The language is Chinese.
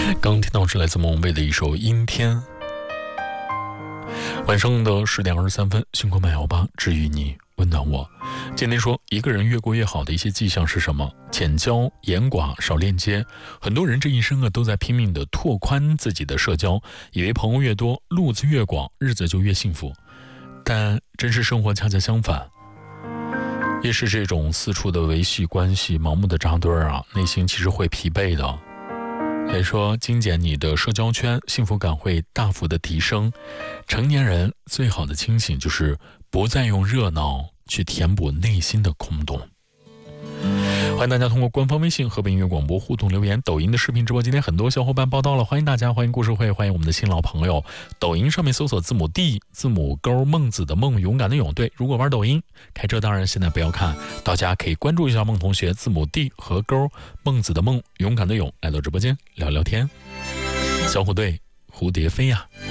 刚听到是来自莫文蔚的一首《阴天》。晚上的10点23分，星空漫游吧，治愈你，温暖我。今天说一个人越过越好的一些迹象是什么？浅交、严寡、少链接。很多人这一生都在拼命地拓宽自己的社交，以为朋友越多，路子越广，日子就越幸福。但真实生活恰恰相反，越是这种四处的维系关系，盲目的扎堆内心其实会疲惫的。所以说，精简你的社交圈，幸福感会大幅的提升。成年人最好的清醒就是不再用热闹去填补内心的空洞。欢迎大家通过官方微信和北音乐广播互动留言，抖音的视频直播今天很多小伙伴报道了，欢迎大家，欢迎故事会，欢迎我们的新老朋友。抖音上面搜索字母 D 字母勾孟子的孟，勇敢的勇。对，如果玩抖音开车当然现在不要看，大家可以关注一下孟同学，字母 D 和勾孟子的孟，勇敢的勇，来到直播间聊聊天。小虎队蝴蝶飞呀。